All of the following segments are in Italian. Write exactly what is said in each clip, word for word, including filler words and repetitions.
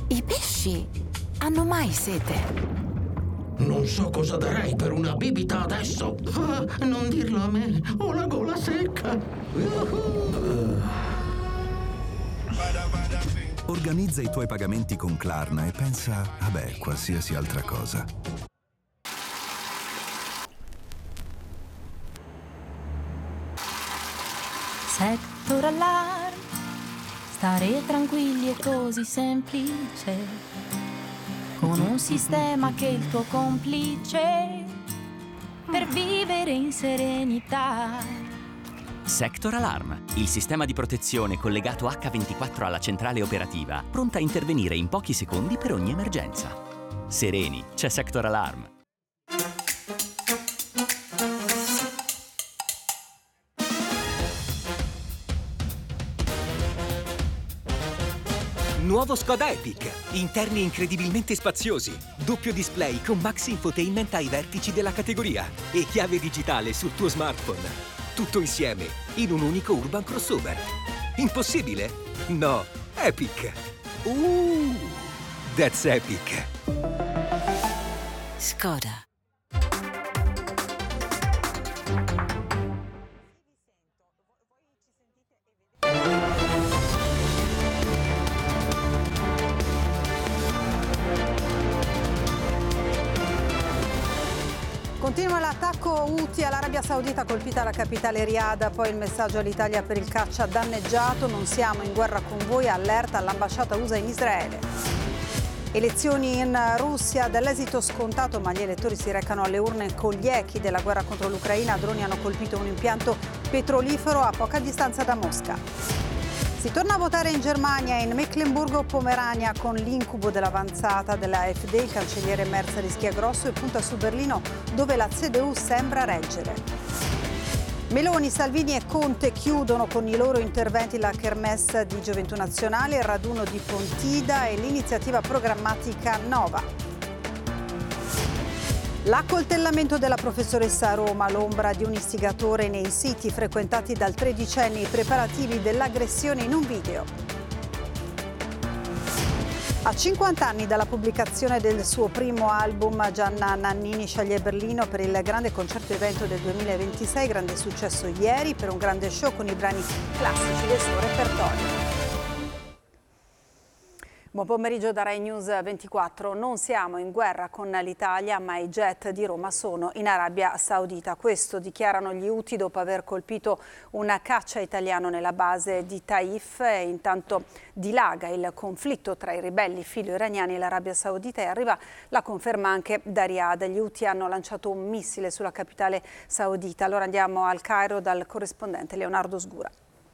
I pesci hanno mai sete? Non so cosa darei per una bibita adesso. Ah, non dirlo a me, ho la gola secca. Uh-huh. Organizza i tuoi pagamenti con Klarna e pensa a beh, qualsiasi altra cosa. Sector Allarm, stare tranquilli è così semplice, con un sistema che è il tuo complice per vivere in serenità. Sector Alarm, il sistema di protezione collegato acca ventiquattro alla centrale operativa, pronta a intervenire in pochi secondi per ogni emergenza. Sereni, c'è Sector Alarm. Nuovo Skoda Epic, interni incredibilmente spaziosi, doppio display con Max Infotainment ai vertici della categoria e chiave digitale sul tuo smartphone. Tutto insieme in un unico urban crossover. Impossibile? No, Epic. Uh, that's epic. Skoda. Continua l'attacco Houthi all'Arabia Saudita, colpita la capitale Riyadh, poi il messaggio all'Italia per il caccia danneggiato, non siamo in guerra con voi, allerta all'ambasciata U S A in Israele. Elezioni in Russia, dall'esito scontato ma gli elettori si recano alle urne con gli echi della guerra contro l'Ucraina, droni hanno colpito un impianto petrolifero a poca distanza da Mosca. Si torna a votare in Germania, in Mecklenburgo-Pomerania, con l'incubo dell'avanzata della A F D. Il cancelliere Merz rischia grosso e punta su Berlino, dove la C D U sembra reggere. Meloni, Salvini e Conte chiudono con i loro interventi la kermesse di Gioventù Nazionale, il raduno di Pontida e l'iniziativa programmatica Nova. L'accoltellamento della professoressa a Roma, l'ombra di un istigatore nei siti frequentati dal tredicenne, i preparativi dell'aggressione in un video. A cinquanta anni dalla pubblicazione del suo primo album, Gianna Nannini sceglie Berlino per il grande concerto evento del duemilaventisei, grande successo ieri per un grande show con i brani classici del suo repertorio. Buon pomeriggio da Rai News ventiquattro. Non siamo in guerra con l'Italia, ma i jet di Roma sono in Arabia Saudita. Questo dichiarano gli Houthi dopo aver colpito una caccia italiano nella base di Taif. E intanto dilaga il conflitto tra i ribelli filo-iraniani e l'Arabia Saudita e arriva la conferma anche da Riyadh. Gli Houthi hanno lanciato un missile sulla capitale saudita. Allora andiamo al Cairo dal corrispondente Leonardo Sgura.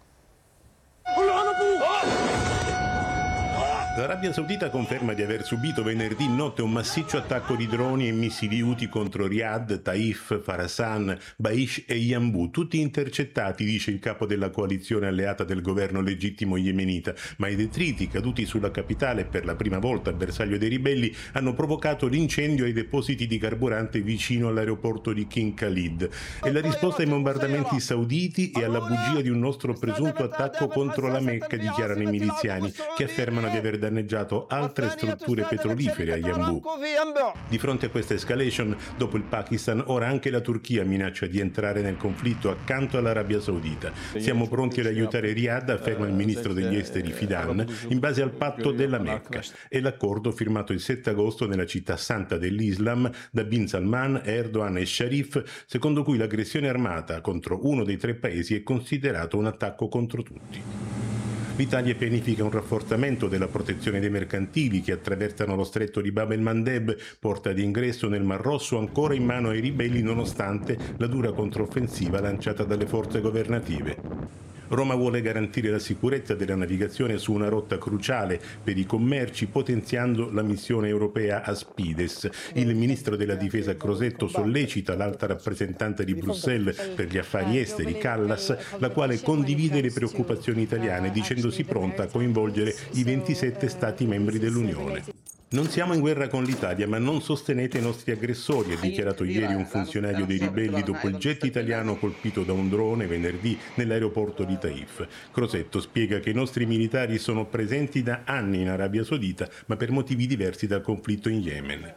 L'Arabia Saudita conferma di aver subito venerdì notte un massiccio attacco di droni e missili Houthi contro Riyadh, Taif, Farasan, Baish e Yanbu, tutti intercettati, dice il capo della coalizione alleata del governo legittimo yemenita, ma i detriti caduti sulla capitale per la prima volta bersaglio dei ribelli hanno provocato l'incendio ai depositi di carburante vicino all'aeroporto di King Khalid. È la risposta ai bombardamenti sauditi e alla bugia di un nostro presunto attacco contro la Mecca, dichiarano i miliziani, che affermano di aver danneggiato altre strutture petrolifere a Yanbu. Di fronte a questa escalation, dopo il Pakistan, ora anche la Turchia minaccia di entrare nel conflitto accanto all'Arabia Saudita. Siamo pronti ad aiutare Riyadh, afferma il ministro degli esteri Fidan, in base al patto della Mecca. È l'accordo firmato il sette agosto nella città santa dell'Islam da Bin Salman, Erdogan e Sharif, secondo cui l'aggressione armata contro uno dei tre paesi è considerato un attacco contro tutti. L'Italia pianifica un rafforzamento della protezione dei mercantili che attraversano lo stretto di Bab el-Mandeb, porta di ingresso nel Mar Rosso ancora in mano ai ribelli nonostante la dura controffensiva lanciata dalle forze governative. Roma vuole garantire la sicurezza della navigazione su una rotta cruciale per i commerci, potenziando la missione europea Aspides. Il ministro della difesa Crosetto sollecita l'alta rappresentante di Bruxelles per gli affari esteri, Callas, la quale condivide le preoccupazioni italiane, dicendosi pronta a coinvolgere i ventisette Stati membri dell'Unione. Non siamo in guerra con l'Italia, ma non sostenete i nostri aggressori, ha dichiarato ieri un funzionario dei ribelli dopo il jet italiano colpito da un drone venerdì nell'aeroporto di Taif. Crosetto spiega che i nostri militari sono presenti da anni in Arabia Saudita, ma per motivi diversi dal conflitto in Yemen.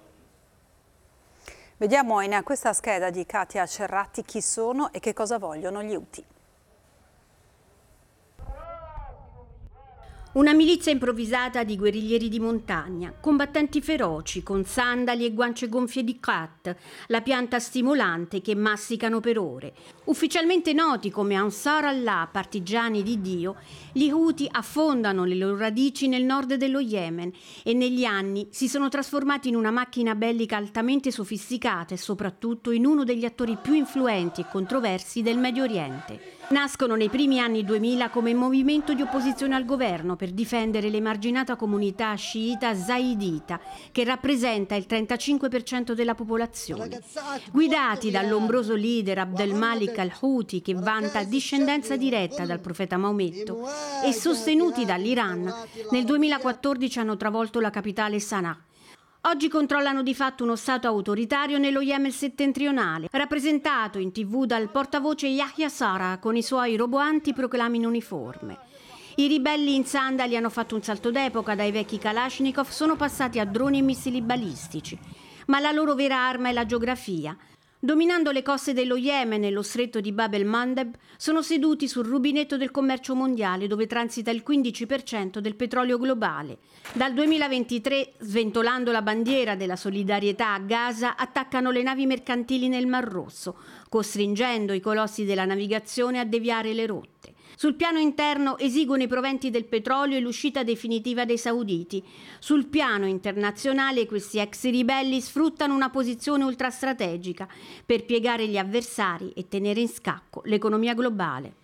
Vediamo in questa scheda di Katia Cerratti chi sono e che cosa vogliono gli Houthi. Una milizia improvvisata di guerriglieri di montagna, combattenti feroci con sandali e guance gonfie di khat, la pianta stimolante che massicano per ore. Ufficialmente noti come Ansar Allah, partigiani di Dio, gli Houthi affondano le loro radici nel nord dello Yemen e negli anni si sono trasformati in una macchina bellica altamente sofisticata e soprattutto in uno degli attori più influenti e controversi del Medio Oriente. Nascono nei primi anni duemila come movimento di opposizione al governo per difendere l'emarginata comunità sciita zaidita, che rappresenta il trentacinque per cento della popolazione. Guidati dall'ombroso leader Abdel Malik al-Houthi, che vanta discendenza diretta dal profeta Maometto, e sostenuti dall'Iran, nel duemilaquattordici hanno travolto la capitale Sana'a. Oggi controllano di fatto uno stato autoritario nello Yemen settentrionale, rappresentato in tv dal portavoce Yahya Sara con i suoi roboanti proclami in uniforme. I ribelli in sandali hanno fatto un salto d'epoca, dai vecchi Kalashnikov sono passati a droni e missili balistici, ma la loro vera arma è la geografia. Dominando le coste dello Yemen e lo stretto di Bab el-Mandeb, sono seduti sul rubinetto del commercio mondiale, dove transita il quindici per cento del petrolio globale. Dal duemilaventitré, sventolando la bandiera della solidarietà a Gaza, attaccano le navi mercantili nel Mar Rosso, costringendo i colossi della navigazione a deviare le rotte. Sul piano interno esigono i proventi del petrolio e l'uscita definitiva dei sauditi. Sul piano internazionale questi ex ribelli sfruttano una posizione ultrastrategica per piegare gli avversari e tenere in scacco l'economia globale.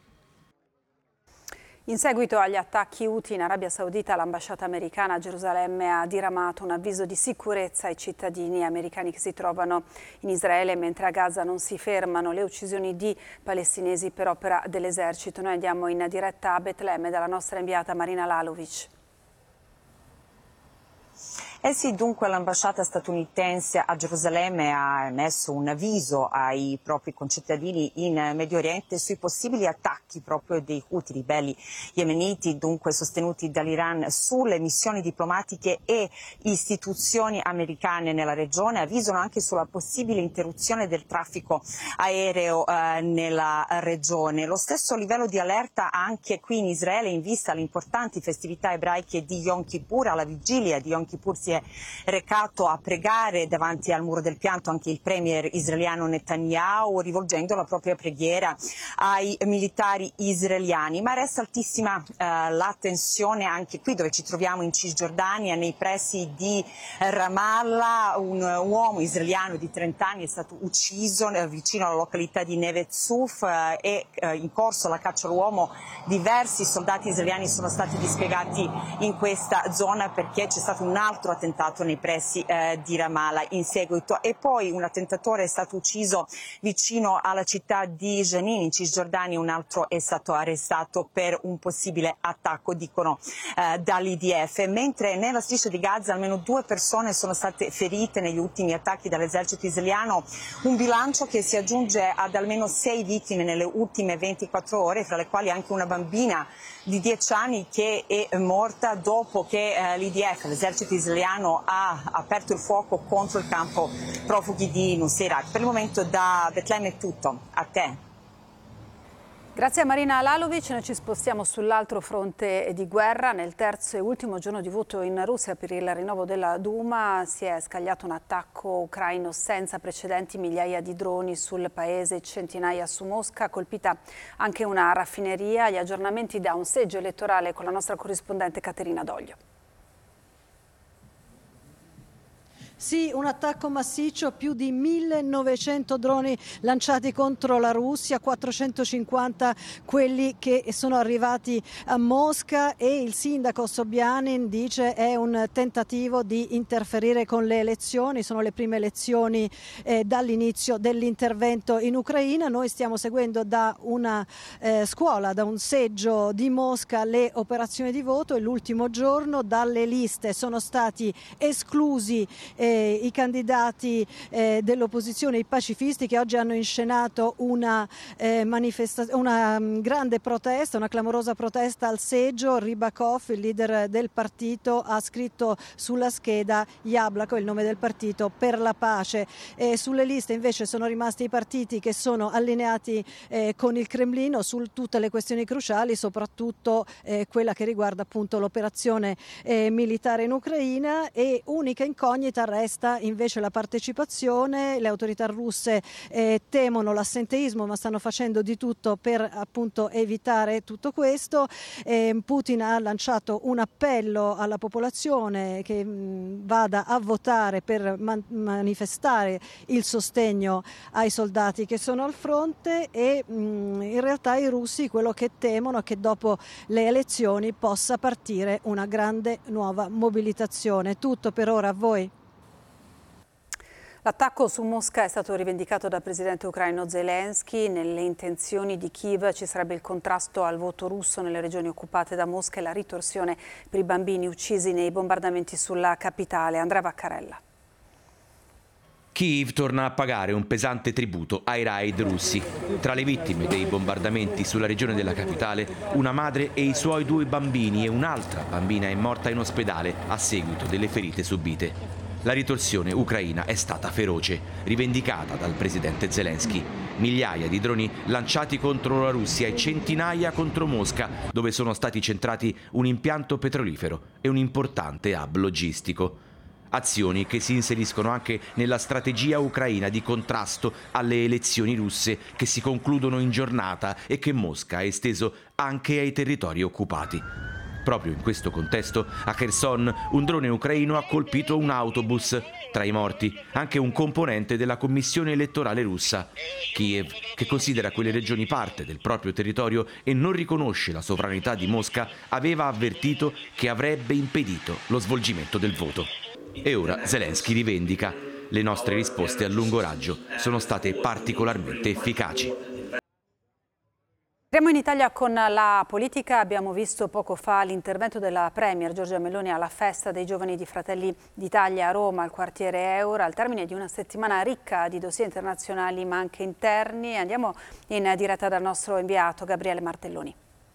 In seguito agli attacchi Houthi in Arabia Saudita, l'ambasciata americana a Gerusalemme ha diramato un avviso di sicurezza ai cittadini americani che si trovano in Israele, mentre a Gaza non si fermano le uccisioni di palestinesi per opera dell'esercito. Noi andiamo in diretta a Betlemme dalla nostra inviata Marina Lalovic. Eh sì, dunque l'ambasciata statunitense a Gerusalemme ha emesso un avviso ai propri concittadini in Medio Oriente sui possibili attacchi proprio dei Houthi, ribelli yemeniti, dunque sostenuti dall'Iran, sulle missioni diplomatiche e istituzioni americane nella regione. Avvisano anche sulla possibile interruzione del traffico aereo eh, nella regione. Lo stesso livello di allerta anche qui in Israele in vista alle importanti festività ebraiche di Yom Kippur. Alla vigilia di Yom Kippur si è recato a pregare davanti al muro del pianto anche il premier israeliano Netanyahu, rivolgendo la propria preghiera ai militari israeliani. Ma resta altissima eh, la tensione anche qui dove ci troviamo in Cisgiordania, nei pressi di Ramallah. Un uomo israeliano di trenta anni è stato ucciso eh, vicino alla località di Neve Zuf eh, e eh, in corso la caccia all'uomo. Diversi soldati israeliani sono stati dispiegati in questa zona perché c'è stato un altro attentato nei pressi eh, di Ramallah in seguito, e poi un attentatore è stato ucciso vicino alla città di Jenin in Cisgiordania, un altro è stato arrestato per un possibile attacco, dicono eh, dall'I D F, mentre nella striscia di Gaza almeno due persone sono state ferite negli ultimi attacchi dall'esercito israeliano, un bilancio che si aggiunge ad almeno sei vittime nelle ultime ventiquattro ore, fra le quali anche una bambina di dieci anni che è morta dopo che eh, l'I D F, l'esercito israeliano, ha aperto il fuoco contro il campo profughi di Nuseirat. Per il momento da Betlemme è tutto. A te. Grazie a Marina Lalovic. Noi ci spostiamo sull'altro fronte di guerra. Nel terzo e ultimo giorno di voto in Russia per il rinnovo della Duma si è scagliato un attacco ucraino senza precedenti, migliaia di droni sul paese, centinaia su Mosca, colpita anche una raffineria. Gli aggiornamenti da un seggio elettorale con la nostra corrispondente Caterina Doglio. Sì, un attacco massiccio, più di millenovecento droni lanciati contro la Russia, quattrocentocinquanta quelli che sono arrivati a Mosca, e il sindaco Sobyanin dice è un tentativo di interferire con le elezioni, sono le prime elezioni eh, dall'inizio dell'intervento in Ucraina. Noi stiamo seguendo da una eh, scuola, da un seggio di Mosca, le operazioni di voto, e l'ultimo giorno dalle liste sono stati esclusi eh, i candidati eh, dell'opposizione, i pacifisti, che oggi hanno inscenato una, eh, manifesta- una um, grande protesta, una clamorosa protesta al seggio. Rybakov, il leader del partito, ha scritto sulla scheda Yablako, il nome del partito, per la pace. E sulle liste invece sono rimasti i partiti che sono allineati eh, con il Cremlino su tutte le questioni cruciali, soprattutto eh, quella che riguarda appunto l'operazione eh, militare in Ucraina, e unica incognita resta invece la partecipazione. Le autorità russe eh, temono l'assenteismo, ma stanno facendo di tutto per appunto evitare tutto questo. Eh, Putin ha lanciato un appello alla popolazione che mh, vada a votare per man- manifestare il sostegno ai soldati che sono al fronte, e mh, in realtà i russi quello che temono è che dopo le elezioni possa partire una grande nuova mobilitazione. Tutto per ora, a voi. L'attacco su Mosca è stato rivendicato dal presidente ucraino Zelensky. Nelle intenzioni di Kiev ci sarebbe il contrasto al voto russo nelle regioni occupate da Mosca e la ritorsione per i bambini uccisi nei bombardamenti sulla capitale. Andrea Vaccarella. Kiev torna a pagare un pesante tributo ai raid russi. Tra le vittime dei bombardamenti sulla regione della capitale, una madre e i suoi due bambini, e un'altra bambina è morta in ospedale a seguito delle ferite subite. La ritorsione ucraina è stata feroce, rivendicata dal presidente Zelensky. Migliaia di droni lanciati contro la Russia e centinaia contro Mosca, dove sono stati centrati un impianto petrolifero e un importante hub logistico. Azioni che si inseriscono anche nella strategia ucraina di contrasto alle elezioni russe che si concludono in giornata e che Mosca ha esteso anche ai territori occupati. Proprio in questo contesto, a Kherson, un drone ucraino ha colpito un autobus. Tra i morti, anche un componente della commissione elettorale russa. Kiev, che considera quelle regioni parte del proprio territorio e non riconosce la sovranità di Mosca, aveva avvertito che avrebbe impedito lo svolgimento del voto. E ora Zelensky rivendica: le nostre risposte a lungo raggio sono state particolarmente efficaci. Andiamo in Italia con la politica. Abbiamo visto poco fa l'intervento della Premier Giorgia Meloni alla festa dei giovani di Fratelli d'Italia a Roma, al quartiere Eura, al termine di una settimana ricca di dossier internazionali ma anche interni. Andiamo in diretta dal nostro inviato Gabriele Martelloni.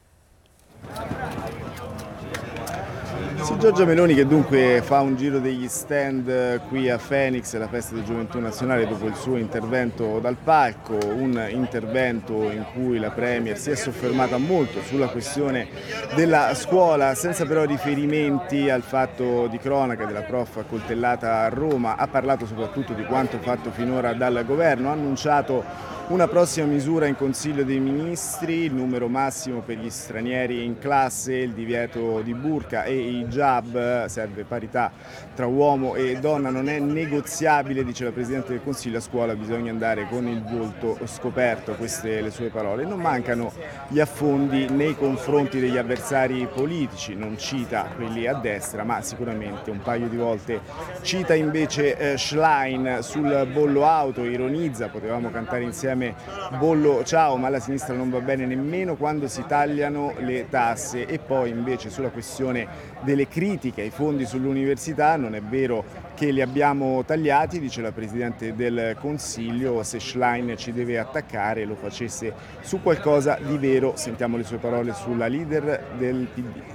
Sì, Giorgia Meloni che dunque fa un giro degli stand qui a Phoenix, la festa del Gioventù Nazionale, dopo il suo intervento dal palco, un intervento in cui la Premier si è soffermata molto sulla questione della scuola, senza però riferimenti al fatto di cronaca della prof accoltellata a Roma. Ha parlato soprattutto di quanto fatto finora dal governo, ha annunciato una prossima misura in Consiglio dei Ministri, il numero massimo per gli stranieri in classe, il divieto di burqa e hijab, serve parità tra uomo e donna, non è negoziabile, dice la Presidente del Consiglio, a scuola bisogna andare con il volto scoperto, queste le sue parole. Non mancano gli affondi nei confronti degli avversari politici, non cita quelli a destra, ma sicuramente un paio di volte cita invece eh, Schlein sul bollo auto, ironizza, potevamo cantare insieme bollo ciao, ma alla sinistra non va bene nemmeno quando si tagliano le tasse. E poi invece sulla questione delle critiche ai fondi sull'università, non è vero che li abbiamo tagliati, dice la Presidente del Consiglio, se Schlein ci deve attaccare lo facesse su qualcosa di vero. Sentiamo le sue parole sulla leader del P D.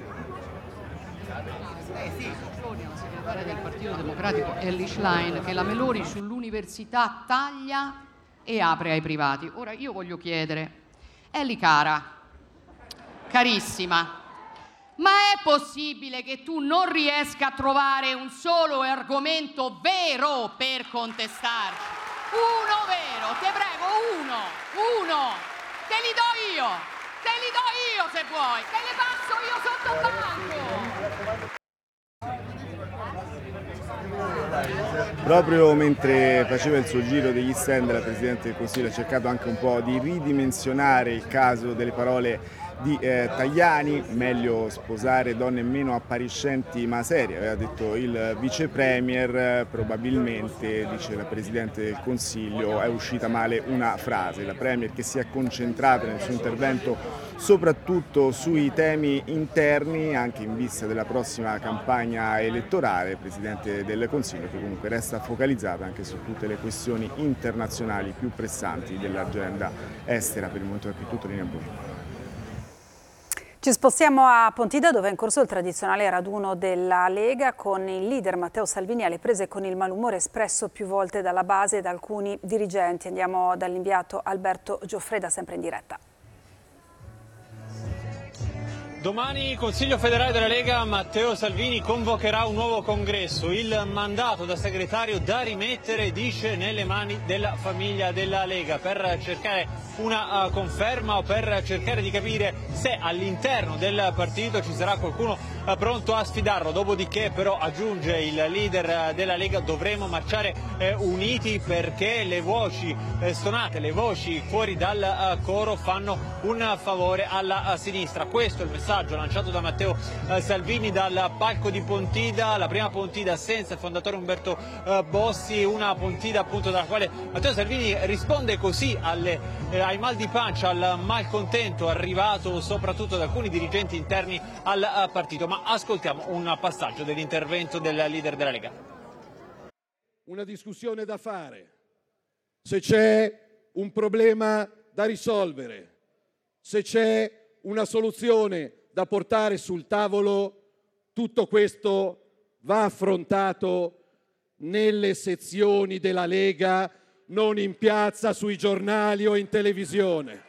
Del Partito Democratico Elly Schlein, che la Meloni sull'università taglia e apre ai privati. Ora io voglio chiedere, Elly cara, carissima, ma è possibile che tu non riesca a trovare un solo argomento vero per contestarci? Uno vero, te prego, uno, uno, te li do io, te li do io se vuoi, te le passo io sotto banco. Proprio mentre faceva il suo giro degli stand, la Presidente del Consiglio ha cercato anche un po' di ridimensionare il caso delle parole di eh, Tajani, meglio sposare donne meno appariscenti ma serie, aveva detto il vice premier. Probabilmente, dice la Presidente del Consiglio, è uscita male una frase. La premier che si è concentrata nel suo intervento soprattutto sui temi interni, anche in vista della prossima campagna elettorale. Presidente del Consiglio che comunque resta focalizzata anche su tutte le questioni internazionali più pressanti dell'agenda estera. Per il momento è qui tutto, linea blu. Ci spostiamo a Pontida, dove è in corso il tradizionale raduno della Lega, con il leader Matteo Salvini alle prese con il malumore espresso più volte dalla base e da alcuni dirigenti. Andiamo dall'inviato Alberto Gioffreda, sempre in diretta. Domani Consiglio federale della Lega, Matteo Salvini convocherà un nuovo congresso. Il mandato da segretario da rimettere, dice, nelle mani della famiglia della Lega, per cercare una uh, conferma o per cercare di capire se all'interno del partito ci sarà qualcuno uh, pronto a sfidarlo. Dopodiché però, aggiunge il leader uh, della Lega, dovremo marciare uh, uniti, perché le voci uh, stonate, le voci fuori dal uh, coro fanno un favore alla uh, sinistra. Questo è il messaggio lanciato da Matteo uh, Salvini dal palco di Pontida, la prima Pontida senza il fondatore Umberto uh, Bossi, una Pontida appunto dalla quale Matteo Salvini risponde così alle, eh, ai mal di pancia, al malcontento arrivato soprattutto da alcuni dirigenti interni al uh, partito. Ma ascoltiamo un passaggio dell'intervento del leader della Lega. Una discussione da fare, se c'è un problema da risolvere, se c'è una soluzione da portare sul tavolo, tutto questo va affrontato nelle sezioni della Lega, non in piazza, sui giornali o in televisione.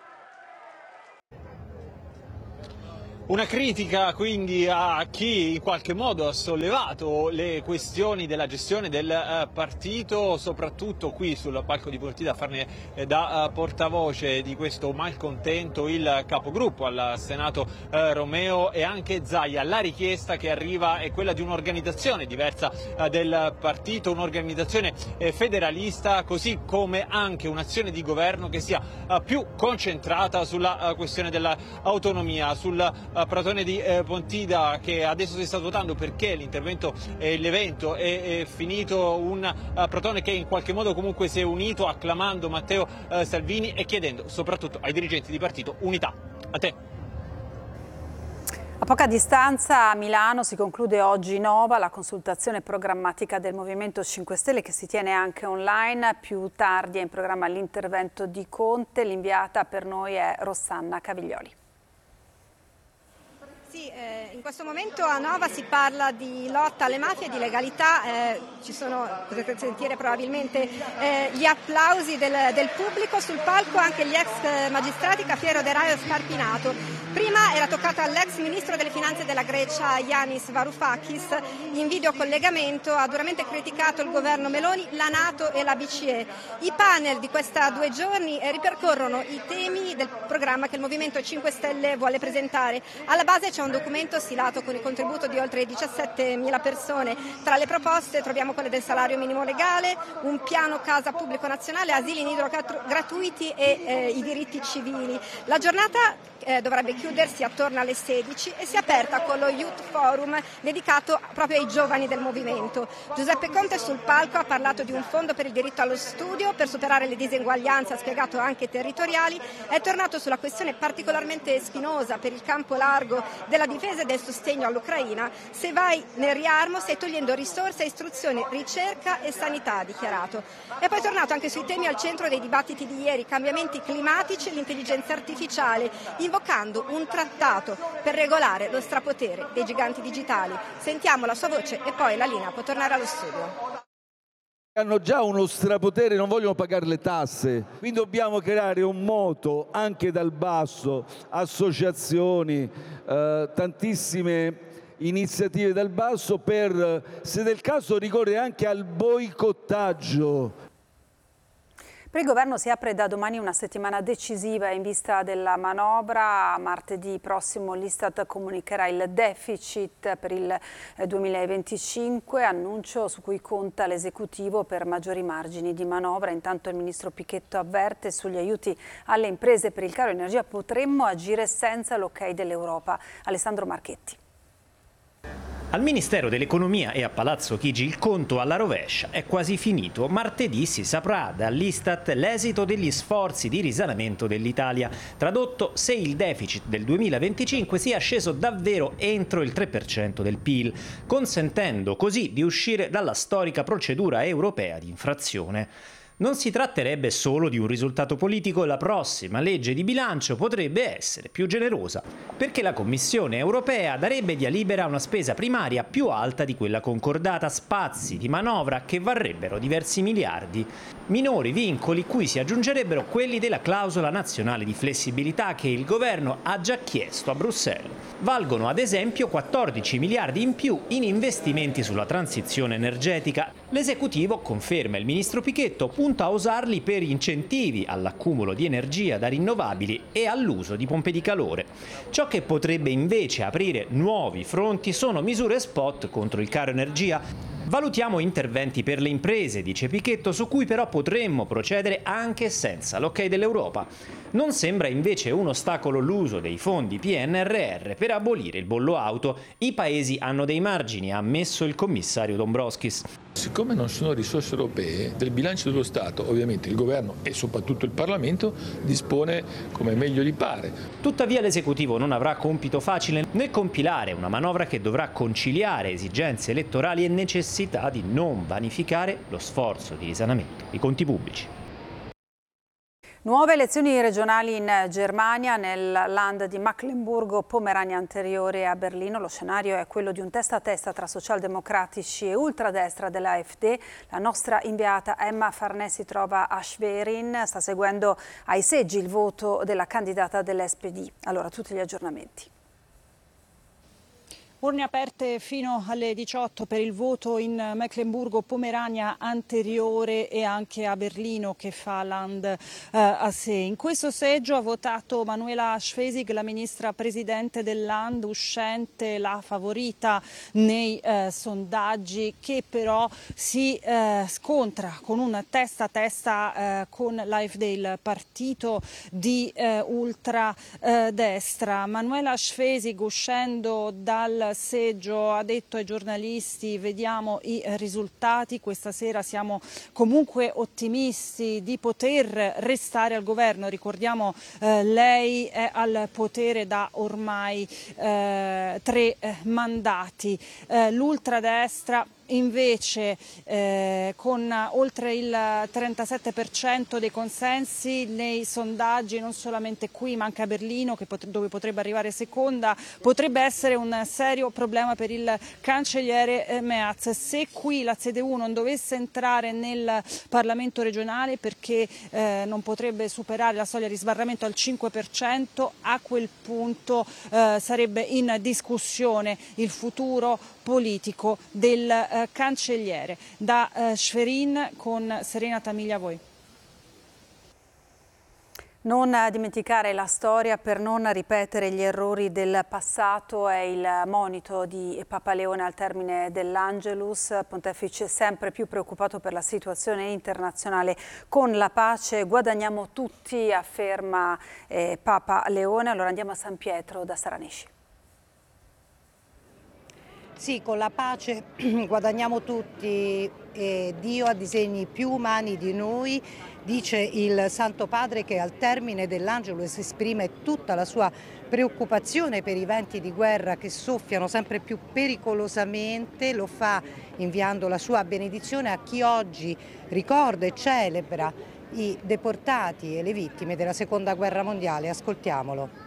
Una critica quindi a chi in qualche modo ha sollevato le questioni della gestione del uh, partito, soprattutto qui sul palco di Pontida, a farne eh, da uh, portavoce di questo malcontento il capogruppo al Senato uh, Romeo e anche Zaia. La richiesta che arriva è quella di un'organizzazione diversa uh, del partito, un'organizzazione eh, federalista, così come anche un'azione di governo che sia uh, più concentrata sulla uh, questione dell'autonomia, sul Pratone di eh, Pontida, che adesso si sta votando perché l'intervento e eh, l'evento è, è finito, un uh, Pratone che in qualche modo comunque si è unito acclamando Matteo uh, Salvini e chiedendo soprattutto ai dirigenti di partito unità. A te. A poca distanza a Milano si conclude oggi Nova, la consultazione programmatica del Movimento cinque Stelle, che si tiene anche online. Più tardi è in programma l'intervento di Conte. L'inviata per noi è Rossana Caviglioli. Sì, eh, in questo momento a Nova si parla di lotta alle mafie e di legalità, eh, ci sono, potete sentire probabilmente eh, gli applausi del, del pubblico, sul palco anche gli ex magistrati Cafiero, De Raio e Scarpinato. Prima era toccata all'ex ministro delle finanze della Grecia Yanis Varoufakis, in videocollegamento ha duramente criticato il governo Meloni, la NATO e la B C E. I panel di questa due giorni eh, ripercorrono i temi del programma che il Movimento cinque Stelle vuole presentare. Alla base c'è un documento stilato con il contributo di oltre diciassettemila persone. Tra le proposte troviamo quelle del salario minimo legale, un piano casa pubblico nazionale, asili nido gratuiti e eh, i diritti civili. La giornata eh, dovrebbe chiudersi attorno alle sedici e si è aperta con lo Youth Forum dedicato proprio ai giovani del movimento. Giuseppe Conte sul palco ha parlato di un fondo per il diritto allo studio per superare le diseguaglianze, ha spiegato anche territoriali, è tornato sulla questione particolarmente spinosa per il campo largo della difesa e del sostegno all'Ucraina. Se vai nel riarmo stai togliendo risorse a istruzione, ricerca e sanità, ha dichiarato. E poi è tornato anche sui temi al centro dei dibattiti di ieri, cambiamenti climatici e l'intelligenza artificiale, invocando un trattato per regolare lo strapotere dei giganti digitali. Sentiamo la sua voce e poi la linea può tornare allo studio. Hanno già uno strapotere, non vogliono pagare le tasse, quindi dobbiamo creare un moto anche dal basso, associazioni, eh, tantissime iniziative dal basso per, se del caso, ricorrere anche al boicottaggio. Per il governo si apre da domani una settimana decisiva in vista della manovra. Martedì prossimo l'Istat comunicherà il deficit per il duemilaventicinque, annuncio su cui conta l'esecutivo per maggiori margini di manovra. Intanto il ministro Pichetto avverte sugli aiuti alle imprese per il caro energia potremmo agire senza l'ok dell'Europa. Alessandro Marchetti. Al Ministero dell'Economia e a Palazzo Chigi il conto alla rovescia è quasi finito. Martedì si saprà dall'Istat l'esito degli sforzi di risanamento dell'Italia. Tradotto, se il deficit del duemilaventicinque sia sceso davvero entro il tre per cento del P I L, consentendo così di uscire dalla storica procedura europea di infrazione. Non si tratterebbe solo di un risultato politico, la prossima legge di bilancio potrebbe essere più generosa, perché la Commissione europea darebbe via libera a una spesa primaria più alta di quella concordata, spazi di manovra che varrebbero diversi miliardi. Minori vincoli cui si aggiungerebbero quelli della clausola nazionale di flessibilità che il governo ha già chiesto a Bruxelles. Valgono ad esempio quattordici miliardi in più in investimenti sulla transizione energetica. L'esecutivo, conferma il ministro Pichetto, punta a usarli per incentivi all'accumulo di energia da rinnovabili e all'uso di pompe di calore. Ciò che potrebbe invece aprire nuovi fronti sono misure spot contro il caro energia. Valutiamo interventi per le imprese, dice Pichetto, su cui però potremmo procedere anche senza l'ok dell'Europa. Non sembra invece un ostacolo l'uso dei fondi P N R R per abolire il bollo auto. I paesi hanno dei margini, ha ammesso il commissario Dombrovskis. Siccome non sono risorse europee, del bilancio dello Stato ovviamente il governo e soprattutto il Parlamento dispone come meglio gli pare. Tuttavia l'esecutivo non avrà compito facile nel compilare una manovra che dovrà conciliare esigenze elettorali e necessità di non vanificare lo sforzo di risanamento dei conti pubblici. Nuove elezioni regionali in Germania, nel Land di Mecklenburgo-Pomerania anteriore a Berlino. Lo scenario è quello di un testa a testa tra socialdemocratici e ultradestra dell'AfD. La nostra inviata Emma Farnè si trova a Schwerin, sta seguendo ai seggi il voto della candidata dell'S P D. Allora, tutti gli aggiornamenti. Urne aperte fino alle diciotto per il voto in Mecklenburgo-Pomerania anteriore e anche a Berlino che fa Land eh, a sé. In questo seggio ha votato Manuela Schwesig, la ministra presidente del Land, uscente, la favorita nei eh, sondaggi, che però si eh, scontra con un testa a testa eh, con l'AfD, il partito di eh, ultradestra. Manuela Schwesig, uscendo dal seggio, ha detto ai giornalisti: vediamo i risultati, questa sera siamo comunque ottimisti di poter restare al governo. Ricordiamo eh, lei è al potere da ormai eh, tre eh, mandati. Eh, l'ultradestra invece eh, con oltre il trentasette per cento dei consensi nei sondaggi, non solamente qui ma anche a Berlino, che pot- dove potrebbe arrivare seconda, potrebbe essere un serio problema per il cancelliere eh, Merz se qui la C D U non dovesse entrare nel Parlamento regionale, perché eh, non potrebbe superare la soglia di sbarramento al cinque per cento. A quel punto eh, sarebbe in discussione il futuro politico del eh, cancelliere. Da eh, Schwerin con Serena Tamiglia, a voi. Non dimenticare la storia per non ripetere gli errori del passato è il monito di Papa Leone al termine dell'Angelus. Pontefice sempre più preoccupato per la situazione internazionale. Con la pace guadagniamo tutti, afferma eh, Papa Leone. Allora andiamo a San Pietro da Saranesci. Sì, con la pace guadagniamo tutti e Dio ha disegni più umani di noi, dice il Santo Padre, che al termine dell'Angelus esprime tutta la sua preoccupazione per i venti di guerra che soffiano sempre più pericolosamente. Lo fa inviando la sua benedizione a chi oggi ricorda e celebra i deportati e le vittime della Seconda Guerra Mondiale. Ascoltiamolo.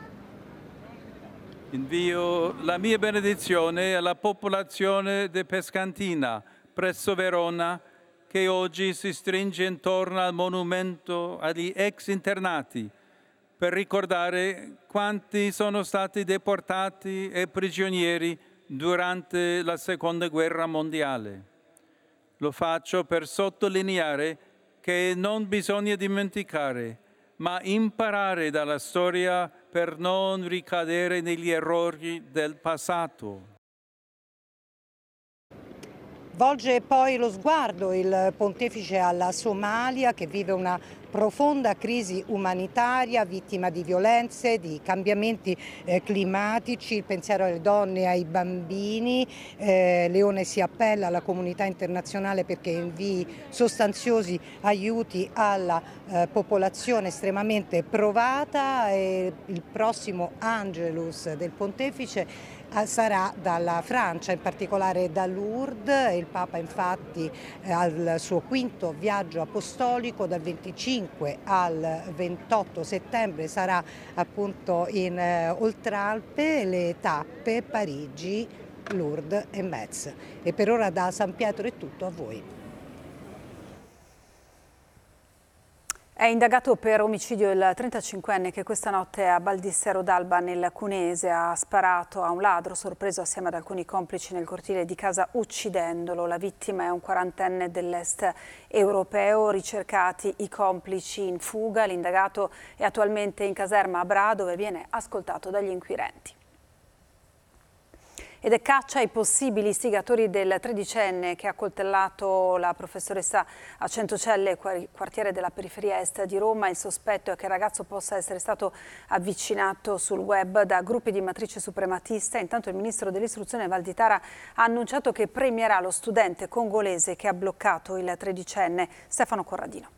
Invio la mia benedizione alla popolazione di Pescantina, presso Verona, che oggi si stringe intorno al monumento agli ex internati, per ricordare quanti sono stati deportati e prigionieri durante la Seconda Guerra Mondiale. Lo faccio per sottolineare che non bisogna dimenticare, ma imparare dalla storia per non ricadere negli errori del passato. Volge poi lo sguardo il pontefice alla Somalia, che vive una profonda crisi umanitaria, vittima di violenze, di cambiamenti eh, climatici, il pensiero alle donne e ai bambini. Eh, Leone si appella alla comunità internazionale perché invii sostanziosi aiuti alla eh, popolazione estremamente provata, e il prossimo Angelus del pontefice sarà dalla Francia, in particolare da Lourdes. Il Papa infatti eh, al suo quinto viaggio apostolico dal venticinque al ventotto settembre sarà appunto in eh, Oltralpe, le tappe Parigi, Lourdes e Metz. E per ora da San Pietro è tutto, a voi. È indagato per omicidio il trentacinquenne che questa notte a Baldissero d'Alba nel Cunese ha sparato a un ladro sorpreso assieme ad alcuni complici nel cortile di casa uccidendolo. La vittima è un quarantenne dell'est europeo, ricercati i complici in fuga. L'indagato è attualmente in caserma a Bra, dove viene ascoltato dagli inquirenti. Ed è caccia ai possibili istigatori del tredicenne che ha accoltellato la professoressa a Centocelle, quartiere della periferia est di Roma. Il sospetto è che il ragazzo possa essere stato avvicinato sul web da gruppi di matrice suprematista. Intanto il ministro dell'istruzione Valditara ha annunciato che premierà lo studente congolese che ha bloccato il tredicenne. Stefano Corradino.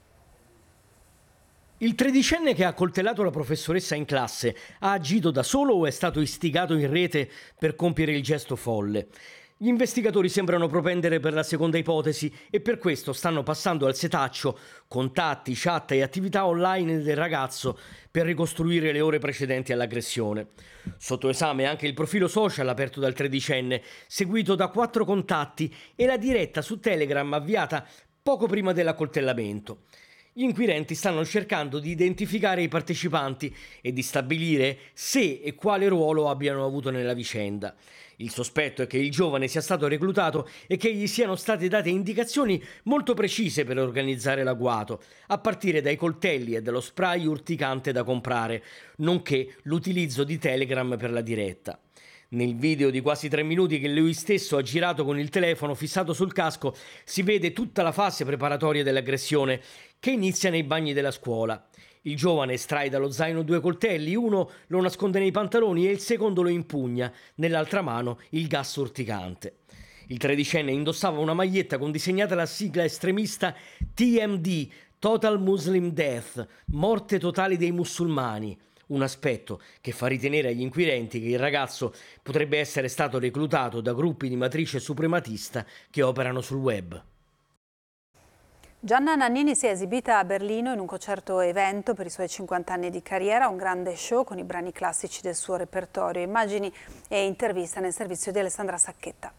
Il tredicenne che ha accoltellato la professoressa in classe ha agito da solo o è stato istigato in rete per compiere il gesto folle? Gli investigatori sembrano propendere per la seconda ipotesi e per questo stanno passando al setaccio contatti, chat e attività online del ragazzo per ricostruire le ore precedenti all'aggressione. Sotto esame anche il profilo social aperto dal tredicenne, seguito da quattro contatti, e la diretta su Telegram avviata poco prima dell'accoltellamento. Gli inquirenti stanno cercando di identificare i partecipanti e di stabilire se e quale ruolo abbiano avuto nella vicenda. Il sospetto è che il giovane sia stato reclutato e che gli siano state date indicazioni molto precise per organizzare l'agguato, a partire dai coltelli e dallo spray urticante da comprare, nonché l'utilizzo di Telegram per la diretta. Nel video di quasi tre minuti che lui stesso ha girato con il telefono fissato sul casco si vede tutta la fase preparatoria dell'aggressione, che inizia nei bagni della scuola. Il giovane estrae dallo zaino due coltelli, uno lo nasconde nei pantaloni e il secondo lo impugna, nell'altra mano il gas urticante. Il tredicenne indossava una maglietta con disegnata la sigla estremista T M D, Total Muslim Death, morte totale dei musulmani. Un aspetto che fa ritenere agli inquirenti che il ragazzo potrebbe essere stato reclutato da gruppi di matrice suprematista che operano sul web. Gianna Nannini si è esibita a Berlino in un concerto evento per i suoi cinquanta anni di carriera, un grande show con i brani classici del suo repertorio. Immagini e intervista nel servizio di Alessandra Sacchetta.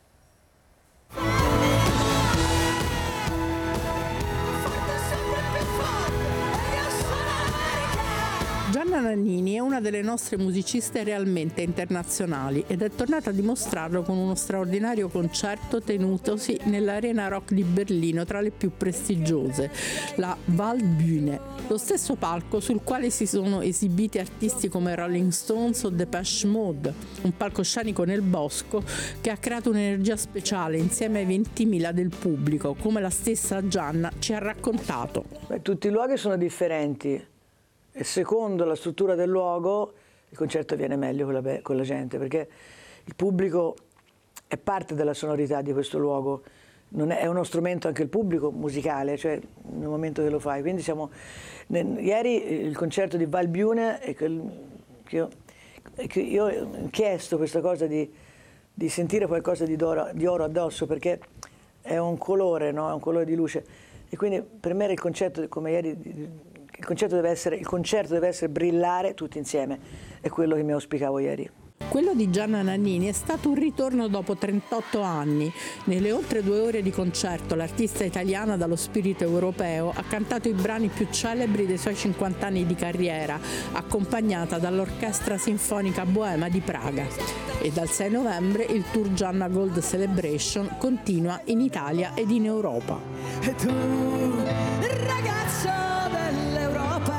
Gianna Nannini è una delle nostre musiciste realmente internazionali ed è tornata a dimostrarlo con uno straordinario concerto tenutosi nell'Arena Rock di Berlino, tra le più prestigiose, la Waldbühne, lo stesso palco sul quale si sono esibiti artisti come Rolling Stones o Depeche Mode, un palcoscenico nel bosco che ha creato un'energia speciale insieme ai ventimila del pubblico, come la stessa Gianna ci ha raccontato. Beh, tutti i luoghi sono differenti. E secondo la struttura del luogo il concerto viene meglio con la, con la gente, perché il pubblico è parte della sonorità di questo luogo, non è, è uno strumento anche il pubblico musicale, cioè nel momento che lo fai. Quindi siamo, ne, ieri il concerto di Waldbühne, e che, che io, che io ho chiesto questa cosa di, di sentire qualcosa di oro, di oro addosso, perché è un colore, no? È un colore di luce, e quindi per me era il concetto, come ieri, il concetto deve essere, il concerto deve essere brillare tutti insieme, è quello che mi auspicavo ieri. Quello di Gianna Nannini è stato un ritorno dopo trentotto anni. Nelle oltre due ore di concerto l'artista italiana dallo spirito europeo ha cantato i brani più celebri dei suoi cinquanta anni di carriera, accompagnata dall'Orchestra Sinfonica Boema di Praga. E dal sei novembre il tour Gianna Gold Celebration continua in Italia ed in Europa. E tu, ragazzo dell'Europa,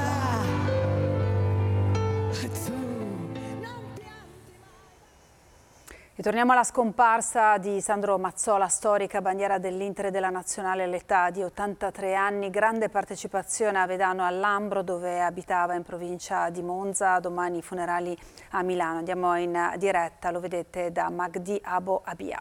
e tu. E torniamo alla scomparsa di Sandro Mazzola, storica bandiera dell'Inter e della Nazionale all'età di ottantatré anni. Grande partecipazione a Vedano al Lambro, dove abitava in provincia di Monza. Domani i funerali a Milano. Andiamo in diretta, lo vedete da Magdi Abo Abia.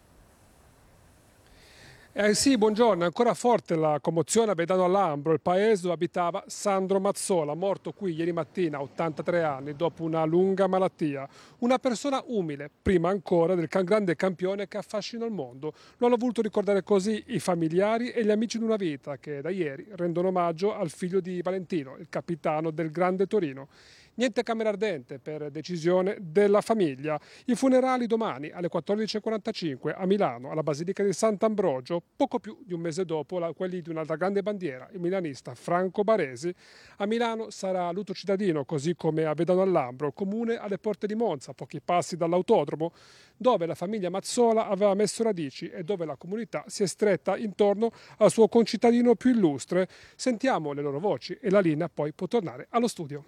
Eh sì, buongiorno. È ancora forte la commozione a Vedano al Lambro, il paese dove abitava Sandro Mazzola, morto qui ieri mattina a ottantatré anni dopo una lunga malattia. Una persona umile, prima ancora del grande campione che affascina il mondo. Lo hanno voluto ricordare così i familiari e gli amici di una vita che da ieri rendono omaggio al figlio di Valentino, il capitano del Grande Torino. Niente camera ardente per decisione della famiglia. I funerali domani alle quattordici e quarantacinque a Milano, alla Basilica di Sant'Ambrogio, poco più di un mese dopo la, quelli di un'altra grande bandiera, il milanista Franco Baresi. A Milano sarà lutto cittadino, così come a Vedano al Lambro, comune alle porte di Monza, a pochi passi dall'autodromo, dove la famiglia Mazzola aveva messo radici e dove la comunità si è stretta intorno al suo concittadino più illustre. Sentiamo le loro voci e la linea poi può tornare allo studio.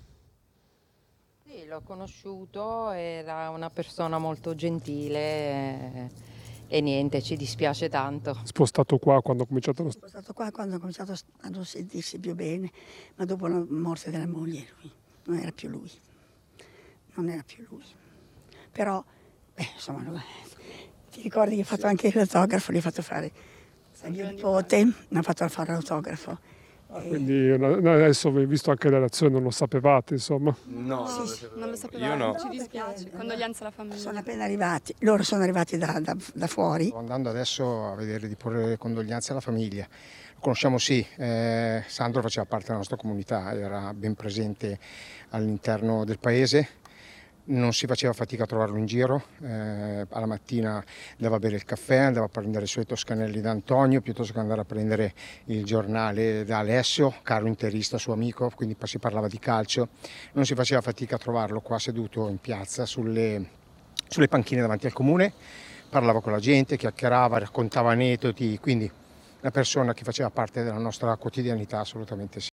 Sì, l'ho conosciuto, era una persona molto gentile e, e niente, ci dispiace tanto. Spostato qua quando ho cominciato lo... Spostato qua quando ho cominciato a non sentirsi più bene, ma dopo la morte della moglie lui non era più lui, non era più lui. Però, beh, insomma, ti ricordi che ho fatto anche l'autografo, gli ho fatto fare a mio nipote, mi ha fatto fare l'autografo. Ah, quindi adesso vi ho visto anche le reazioni, non lo sapevate, insomma? No, sì, sì, non lo sapevamo, io no. Ci dispiace, condoglianze alla famiglia. Sono appena arrivati, loro sono arrivati da, da, da fuori. Sto andando adesso a vedere di porre le condoglianze alla famiglia. Lo conosciamo sì, eh, Sandro faceva parte della nostra comunità, era ben presente all'interno del paese. Non si faceva fatica a trovarlo in giro, eh, alla mattina andava a bere il caffè, andava a prendere i suoi toscanelli da Antonio, piuttosto che andare a prendere il giornale da Alessio, caro interista, suo amico, quindi si parlava di calcio. Non si faceva fatica a trovarlo qua seduto in piazza sulle, sulle panchine davanti al comune, parlava con la gente, chiacchierava, raccontava aneddoti, quindi una persona che faceva parte della nostra quotidianità, assolutamente sì.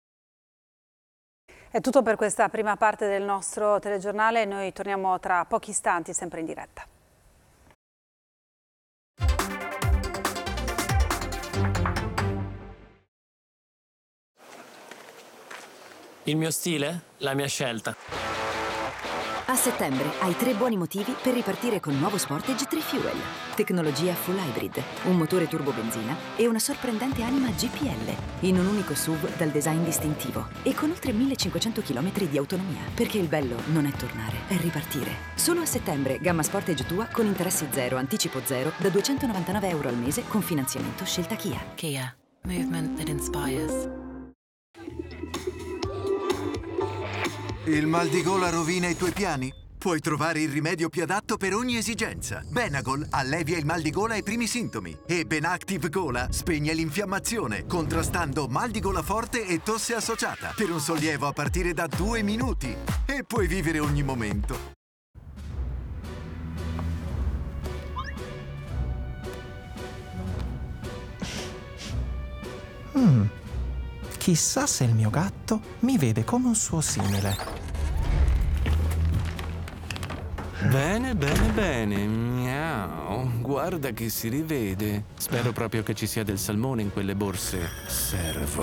È tutto per questa prima parte del nostro telegiornale, noi torniamo tra pochi istanti sempre in diretta. Il mio stile? La mia scelta. A settembre hai tre buoni motivi per ripartire con nuovo Sportage tre Fuel. Tecnologia full hybrid, un motore turbo benzina e una sorprendente anima G P L. In un unico S U V dal design distintivo e con oltre millecinquecento chilometri di autonomia. Perché il bello non è tornare, è ripartire. Solo a settembre, gamma Sportage tua con interessi zero, anticipo zero, da duecentonovantanove euro al mese con finanziamento scelta Kia. Kia. Movement that inspires. Il mal di gola rovina i tuoi piani? Puoi trovare il rimedio più adatto per ogni esigenza. Benagol allevia il mal di gola ai primi sintomi e Benactive Gola spegne l'infiammazione, contrastando mal di gola forte e tosse associata per un sollievo a partire da due minuti. E puoi vivere ogni momento. Mm. Chissà se il mio gatto mi vede come un suo simile. Bene, bene, bene. Miau. Guarda che si rivede. Spero proprio che ci sia del salmone in quelle borse. Servo.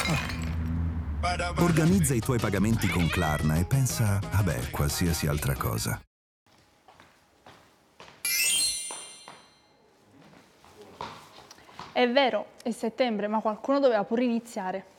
Organizza i tuoi pagamenti con Klarna e pensa a beh, qualsiasi altra cosa. È vero, è settembre, ma qualcuno doveva pure iniziare.